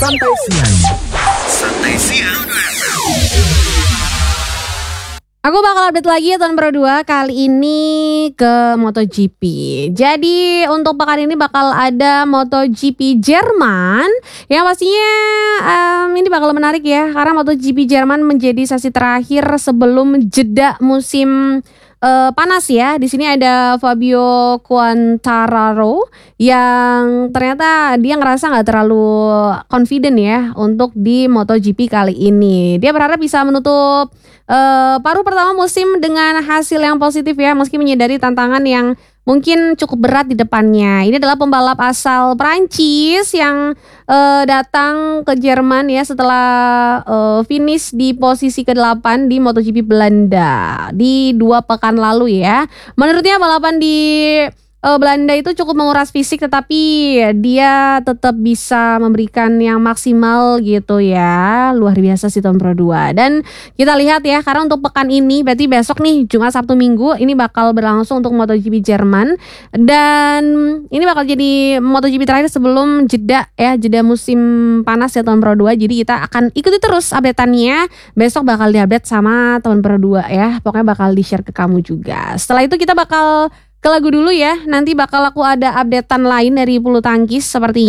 Santai Siang. Santai Siang. Aku bakal update lagi ya tahun Pro 2 kali ini ke MotoGP. Jadi untuk pekan ini bakal ada MotoGP Jerman yang pastinya ini bakal menarik ya, karena MotoGP Jerman menjadi sesi terakhir sebelum jeda musim panas ya. Di sini ada Fabio Quartararo yang ternyata dia ngerasa nggak terlalu confident ya untuk di MotoGP kali ini. Dia berharap bisa menutup paruh pertama musim dengan hasil yang positif ya, meski menyadari tantangan yang mungkin cukup berat di depannya. Ini adalah pembalap asal Prancis yang datang ke Jerman ya setelah finish di posisi ke-8 di MotoGP Belanda di 2 pekan lalu ya. Menurutnya balapan di Belanda itu cukup menguras fisik, tetapi dia tetap bisa memberikan yang maksimal gitu ya. Luar biasa sih tahun Pro 2. Dan kita lihat ya, karena untuk pekan ini berarti besok nih Jumat, Sabtu, Minggu ini bakal berlangsung untuk MotoGP Jerman. Dan ini bakal jadi MotoGP terakhir sebelum jeda ya, jeda musim panas ya tahun Pro 2. Jadi kita akan ikuti terus update-annya. Besok bakal diupdate sama tahun Pro 2 ya. Pokoknya bakal di-share ke kamu juga. Setelah itu kita bakal ke lagu dulu ya. Nanti bakal aku ada updatean lain dari bulu tangkis seperti